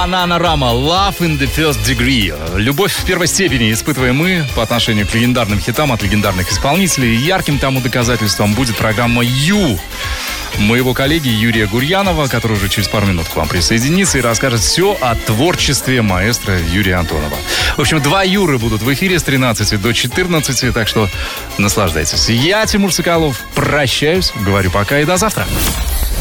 Bananarama, Love in the First Degree. Любовь в первой степени испытываем мы по отношению к легендарным хитам от легендарных исполнителей. Ярким тому доказательством будет программа «Ю» моего коллеги Юрия Гурьянова, который уже через пару минут к вам присоединится и расскажет все о творчестве маэстро Юрия Антонова. В общем, 2 Юры будут в эфире с 13 до 14, так что наслаждайтесь. Я, Тимур Соколов, прощаюсь, говорю пока и до завтра.